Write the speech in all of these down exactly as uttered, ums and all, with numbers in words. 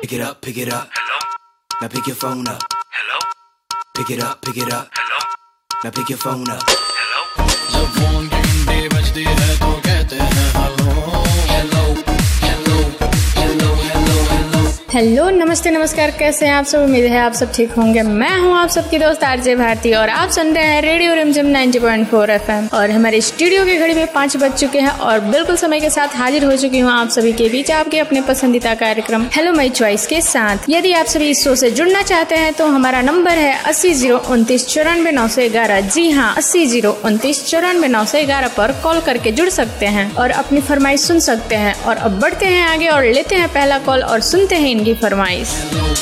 Pick it up, pick it up. Hello. Now pick your phone up. Hello. Pick it up, pick it up. Hello. Now pick your phone up. Hello. जब phone की घंटी बजती है तो कहते हैं hello hello hello hello hello hello hello नमस्ते नमस्कार, कैसे हैं आप सब। उम्मीद है आप सब ठीक होंगे। मैं हूं आप सबकी दोस्त आरजे भारती और आप सुन रहे हैं रेडियो रिमझिम नाइंटी पॉइंट फोर एफएम। और हमारे स्टूडियो की घड़ी में पाँच बज चुके हैं और बिल्कुल समय के साथ हाजिर हो चुकी हूँ आप सभी के बीच आपके अपने पसंदीदा कार्यक्रम हेलो माई चॉइस के साथ। यदि आप सभी इस शो से जुड़ना चाहते हैं तो हमारा नंबर है अस्सी जीरो उनतीस चौरानवे नौ सौ ग्यारह। जी हाँ, अस्सी जीरो उनतीस चौरानवे नौ सौ ग्यारह पर कॉल करके जुड़ सकते हैं और अपनी फरमाइश सुन सकते हैं। और अब बढ़ते हैं आगे और लेते हैं पहला कॉल और सुनते हैं इनकी फरमाइश।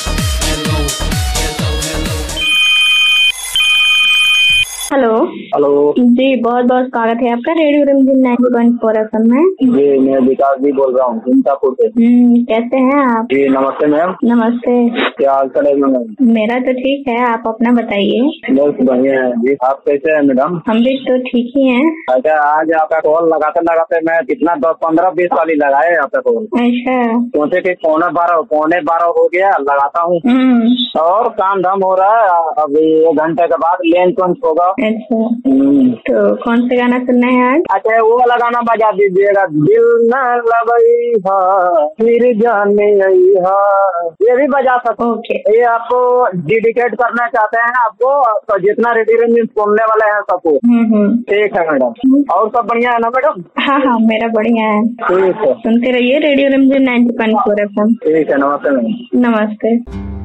हेलो हेलो जी, बहुत बहुत स्वागत है आपका रेडियो रिमझिम नाइंटी पॉइंट फोर एफएम में। जी मैं विकास जी बोल रहा हूँ चिंतापुर से। हम्म, कैसे हैं आप? जी नमस्ते मैम। नमस्ते। क्या हाल चाल है मैम? मेरा तो ठीक है, आप अपना बताइए। बहुत बढ़िया है जी। आप कैसे हैं मैडम? हम भी तो ठीक ही हैं। अच्छा, आज आपका कॉल लगाते लगाते मैं कितना दस पंद्रह बीस वाली लगाए आपका कॉल। अच्छा, सोचे कि पौने बारह पौने बारह हो गया, लगाता हूँ और काम धाम हो रहा है। अभी एक घंटे के बाद लेन पंच होगा। अच्छा, तो कौन से गाना सुनना है आज? अच्छा, वो वाला गाना बजा दीजिएगा, दिल न लगई हा फिर जाने आई हा, ये भी बजा सकते। ओके, ये आपको डेडिकेट करना चाहते हैं आपको, तो जितना रेडियो रिमझिम सुनने वाले हैं सबको। ठीक है मैडम। और सब बढ़िया है ना मैडम? हाँ हाँ, मेरा बढ़िया है। ठीक है, सुनते रहिए रेडियो रिमझिम नाइंटी पॉइंट फोर एफएम। ठीक है, नमस्ते मैडम। नमस्ते।